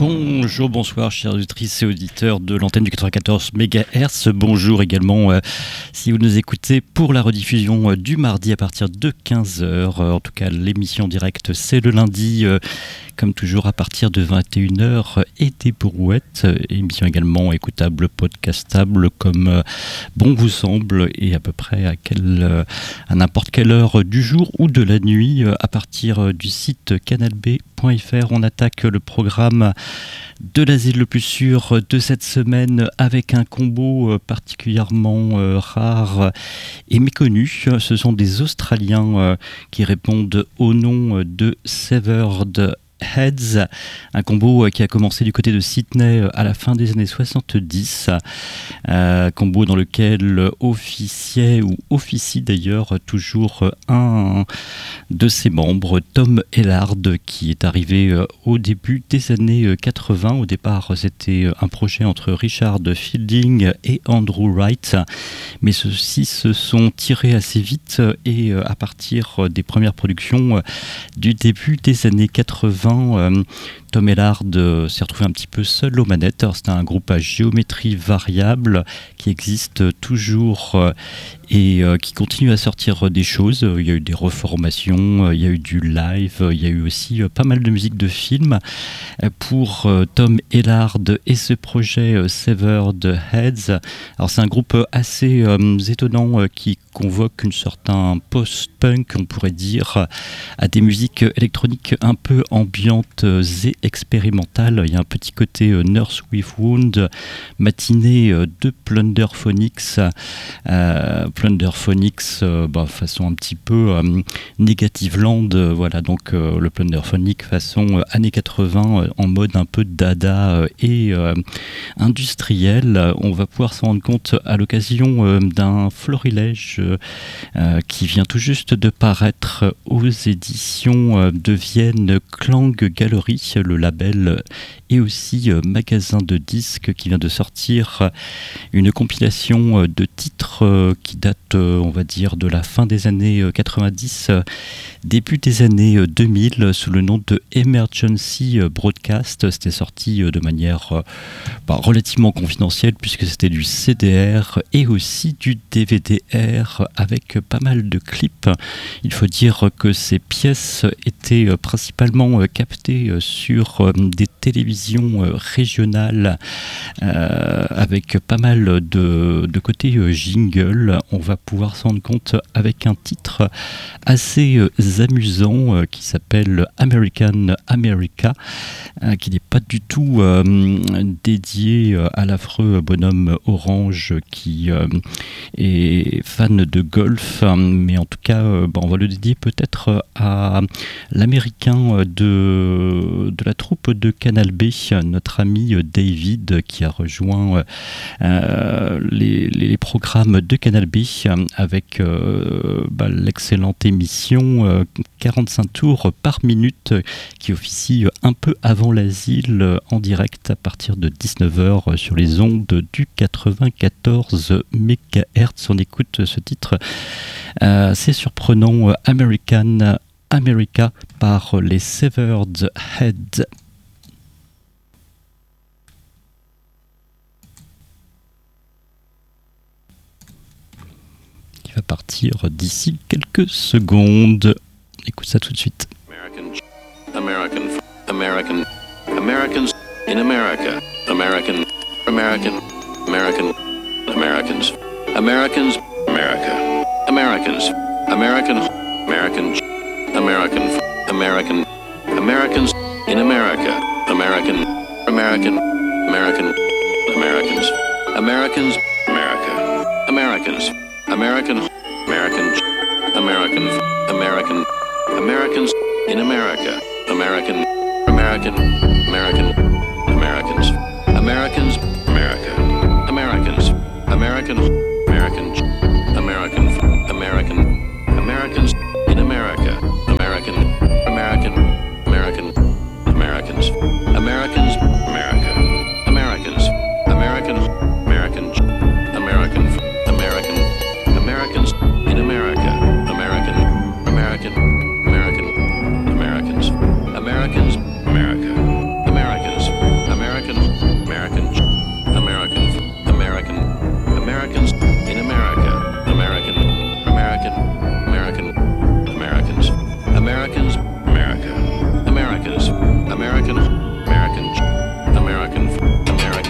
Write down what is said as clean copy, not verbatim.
Bonjour, bonsoir, chers auditrices et auditeurs de l'antenne du 94 MHz. Bonjour également si vous nous écoutez pour la rediffusion du mardi à partir de 15h. En tout cas, l'émission directe, c'est le lundi, comme toujours, à partir de 21h et des brouettes. Émission également écoutable, podcastable, comme bon vous semble, et à peu près à n'importe quelle heure du jour ou de la nuit, à partir du site canalb.fr. On attaque le programme de l'asile le plus sûr de cette semaine avec un combo particulièrement rare et méconnu. Ce sont des Australiens qui répondent au nom de Severed Heads, un combo qui a commencé du côté de Sydney à la fin des années 70, combo dans lequel officie d'ailleurs toujours un de ses membres, Tom Ellard, qui est arrivé au début des années 80. Au départ, c'était un projet entre Richard Fielding et Andrew Wright, mais ceux-ci se sont tirés assez vite et à partir des premières productions du début des années 80, Tom Ellard s'est retrouvé un petit peu seul aux manettes. C'était un groupe à géométrie variable qui existe toujours et qui continue à sortir des choses. Il y a eu des reformations, il y a eu du live, il y a eu aussi pas mal de musique de film. Pour Tom Ellard et ce projet Severed Heads, alors c'est un groupe assez étonnant qui convoque une sorte un post-punk, on pourrait dire, à des musiques électroniques un peu ambiantes et expérimentales. Il y a un petit côté Nurse with Wound, matinée de Plunderphonics. Plunderphonics, façon un petit peu Negative Land, voilà, donc le Plunderphonic façon années 80, en mode un peu dada et industriel. On va pouvoir s'en rendre compte à l'occasion d'un florilège qui vient tout juste de paraître aux éditions de Vienne Klang Gallery, le label et aussi magasin de disques, qui vient de sortir une compilation de titres qui date, on va dire, de la fin des années 90, début des années 2000, sous le nom de Emergency Broadcast. C'était sorti de manière relativement confidentielle, puisque c'était du CDR et aussi du DVD-R avec pas mal de clips. Il faut dire que ces pièces étaient principalement captées sur des télévisions régionales avec pas mal de côté jingle. On va pouvoir s'en rendre compte avec un titre assez amusant qui s'appelle American America, qui n'est pas du tout dédié à l'affreux bonhomme orange qui est fan de golf, mais en tout cas on va le dédier peut-être à l'américain de la troupe de Canal B, notre ami David, qui a rejoint les programmes de Canal B avec l'excellente émission 45 tours par minute, qui officie un peu avant l'asile en direct à partir de 19h sur les ondes du 94 MHz. On écoute ce titre assez surprenant, American America, par les Severed Heads. Qui va partir d'ici quelques secondes. Écoute ça tout de suite. Americans in America, Americans, America, American, American, American, American, Americans in America, Americans, America, American, Americans, Americans, America, Americans, American, Americans in America, Americans, America, American, Americans, Americans, America, Americans, American, Americans in America, American, Americans, American.